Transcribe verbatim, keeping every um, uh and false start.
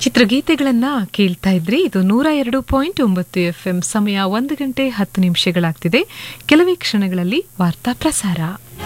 ಚಿತ್ರಗೀತೆಗಳನ್ನ ಕೇಳ್ತಾ ಇದ್ರಿ. ಇದು ನೂರ ಎರಡು ಪಾಯಿಂಟ್ ಒಂಬತ್ತು ಎಫ್ ಎಂ. ಸಮಯ ಒಂದು ಗಂಟೆ ಹತ್ತು ನಿಮಿಷಗಳಾಗ್ತಿದೆ. ಕೆಲವೇ ಕ್ಷಣಗಳಲ್ಲಿ ವಾರ್ತಾ ಪ್ರಸಾರ.